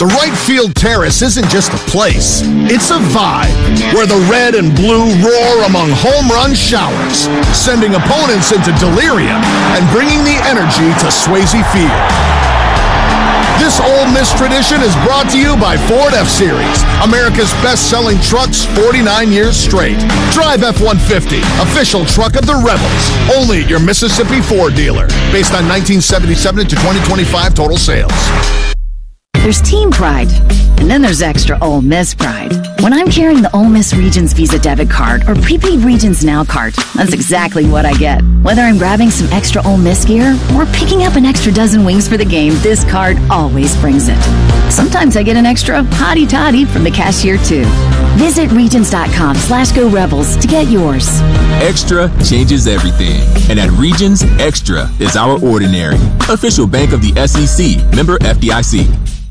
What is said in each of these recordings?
The right field terrace isn't just a place, it's a vibe where the red and blue roar among home run showers, sending opponents into delirium and bringing the energy to Swayze Field. This Ole Miss tradition is brought to you by Ford F-Series, America's best-selling trucks 49 years straight. Drive F-150, official truck of the Rebels, only at your Mississippi Ford dealer, based on 1977 to 2025 total sales. There's team pride, and then there's extra Ole Miss pride. When I'm carrying the Ole Miss Regions Visa debit card or prepaid Regions Now card, that's exactly what I get. Whether I'm grabbing some extra Ole Miss gear or picking up an extra dozen wings for the game, this card always brings it. Sometimes I get an extra hottie toddy from the cashier too. Visit Regions.com/Go Rebels to get yours. Extra changes everything. And at Regions, Extra is our ordinary. Official bank of the SEC. Member FDIC.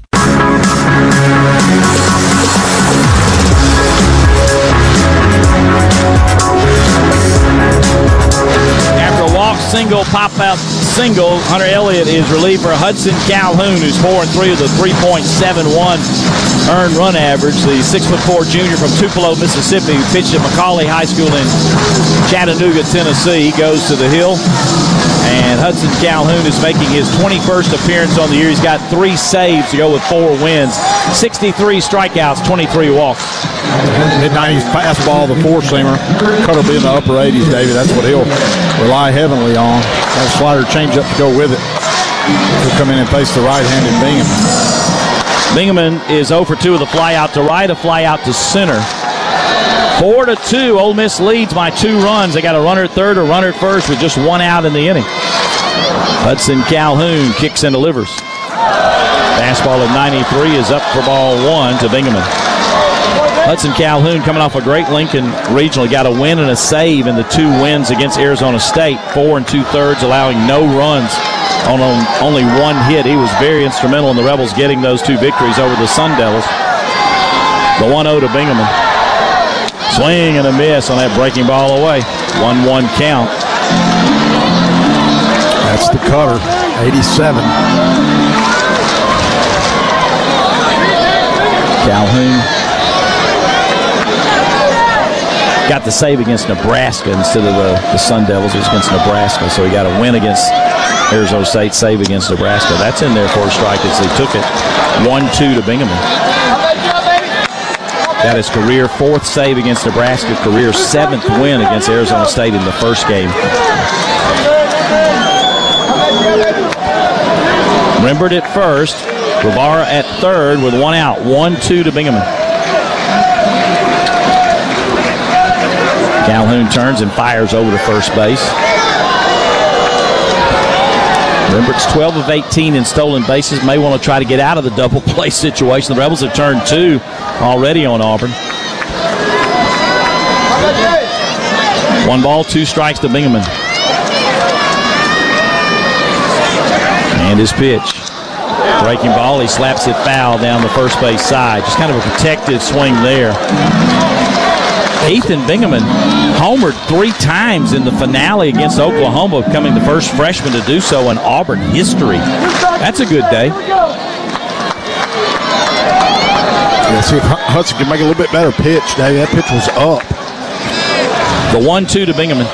After a walk, single, pop-out single, Hunter Elliott is relieved for Hudson Calhoun, who's 4-3 with a 3.71 earned run average. The 6'4" junior from Tupelo, Mississippi, who pitched at McCallie High School in Chattanooga, Tennessee. He goes to the hill. And Hudson Calhoun is making his 21st appearance on the year. He's got 3 saves to go with 4 wins. 63 strikeouts, 23 walks. Mid-90s fastball, the four-seamer. Cut will be in the upper 80s, David. That's what he'll rely heavily on. That slider changeup to go with it. He'll come in and face the right-handed Bingaman. Bingaman is 0 for 2 with a fly out to right, a fly out to center. 4-2, Ole Miss leads by 2 runs. They got a runner at third, a runner at first with just 1 out in the inning. Hudson Calhoun kicks and delivers. Fastball at 93 is up for ball 1 to Bingaman. Hudson Calhoun coming off a great Lincoln Regional. Got a win and a save in the 2 wins against Arizona State. 4 2/3, allowing no runs on only 1 hit. He was very instrumental in the Rebels getting those 2 victories over the Sun Devils. The 1-0 to Bingaman. Swing and a miss on that breaking ball away. 1-1 count. That's the cutter, 87. Calhoun got the save against Nebraska instead of the Sun Devils. It was against Nebraska, so he got a win against Arizona State, save against Nebraska. That's in there for a strike as they took it. 1-2 to Bingaman. That is career 4th save against Nebraska, career 7th win against Arizona State in the first game. Rembert at first, Rivera at third with 1 out. 1-2 to Bingaman. Calhoun turns and fires over to first base. Rembert's 12 of 18 in stolen bases. May want to try to get out of the double play situation. The Rebels have turned 2 already on Auburn. 1 ball, 2 strikes to Bingaman. And his pitch. Breaking ball, he slaps it foul down the first base side. Just kind of a protected swing there. Ethan Bingaman homered 3 times in the finale against Oklahoma, becoming the first freshman to do so in Auburn history. That's a good day. Let's see if Hudson can make a little bit better pitch, Dave. That pitch was up. The 1-2 to Bingaman.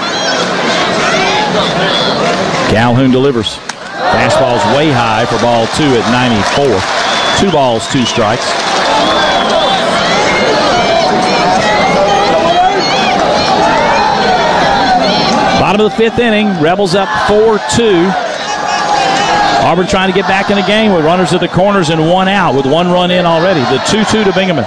Calhoun delivers. Fastball's way high for ball 2 at 94. 2 balls, 2 strikes. Bottom of the 5th inning, Rebels up 4-2. Auburn trying to get back in the game with runners at the corners and 1 out with 1 run in already. The 2-2 to Bingaman.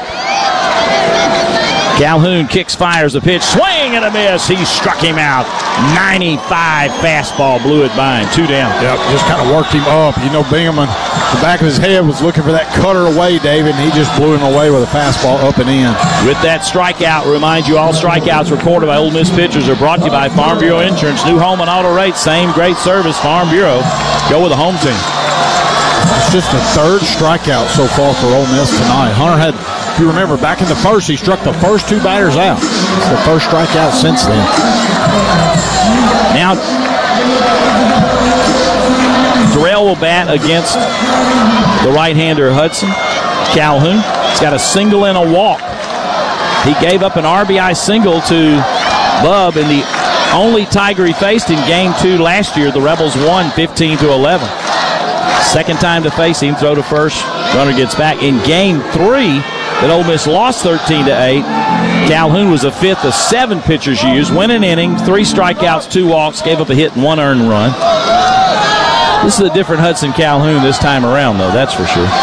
Calhoun kicks, fires the pitch, swing and a miss. He struck him out. 95 fastball, blew it by him. 2 down. Yep, just kind of worked him up. You know, Bingaman, the back of his head was looking for that cutter away, David, and he just blew him away with a fastball up and in. With that strikeout, remind you all strikeouts recorded by Ole Miss pitchers are brought to you by Farm Bureau Insurance. New home and auto rates, same great service, Farm Bureau. Go with the home team. It's just the 3rd strikeout so far for Ole Miss tonight. Hunter had, if you remember, back in the first, he struck the first 2 batters out. It's the first strikeout since then. Now, Durrell will bat against the right-hander Hudson Calhoun. He's got a single and a walk. He gave up an RBI single to Bub in the only Tiger he faced in Game 2 last year. The Rebels won 15-11. Second time to face him, throw to first, runner gets back. In Game 3, that Ole Miss lost 13-8. Calhoun was the fifth of 7 pitchers used, went an inning, 3 strikeouts, 2 walks, gave up a hit and 1 earned run. This is a different Hudson Calhoun this time around, though, that's for sure.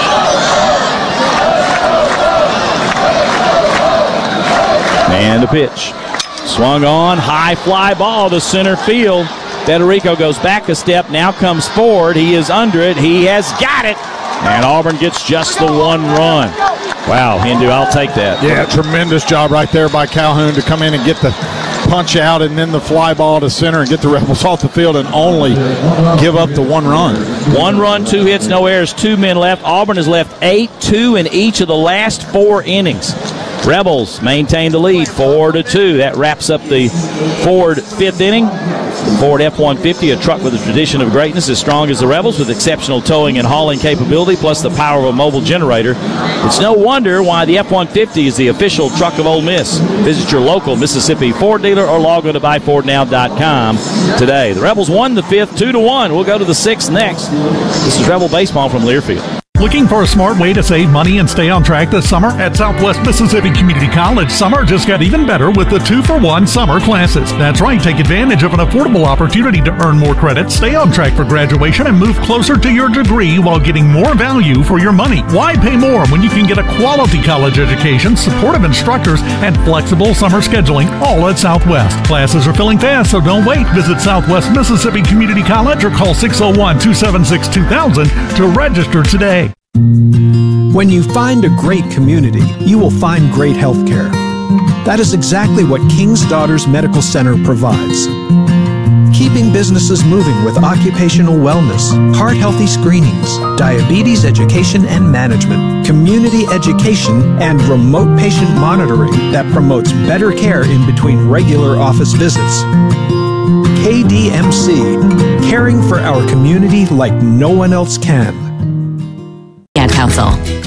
And a pitch. Swung on, high fly ball to center field. Federico goes back a step, now comes forward. He is under it. He has got it. And Auburn gets just the 1 run. Wow, Hindu, I'll take that. Yeah, tremendous job right there by Calhoun to come in and get the punch out and then the fly ball to center and get the Rebels off the field and only give up the 1 run. 1 run, 2 hits, no errors, 2 men left. Auburn has left 8-2 in each of the last 4 innings. Rebels maintain the lead 4-2. That wraps up the Ford 5th inning. The Ford F-150, a truck with a tradition of greatness as strong as the Rebels, with exceptional towing and hauling capability, plus the power of a mobile generator. It's no wonder why the F-150 is the official truck of Ole Miss. Visit your local Mississippi Ford dealer or log on to buyfordnow.com today. The Rebels won the 5th 2-1. We'll go to the 6th next. This is Rebel Baseball from Learfield. Looking for a smart way to save money and stay on track this summer? At Southwest Mississippi Community College, summer just got even better with the 2-for-1 summer classes. That's right, take advantage of an affordable opportunity to earn more credits, stay on track for graduation, and move closer to your degree while getting more value for your money. Why pay more when you can get a quality college education, supportive instructors, and flexible summer scheduling, all at Southwest? Classes are filling fast, so don't wait. Visit Southwest Mississippi Community College or call 601-276-2000 to register today. When you find a great community, you will find great health care. That is exactly what King's Daughters Medical Center provides. Keeping businesses moving with occupational wellness, heart-healthy screenings, diabetes education and management, community education, and remote patient monitoring that promotes better care in between regular office visits. KDMC, caring for our community like no one else can. Ad Council.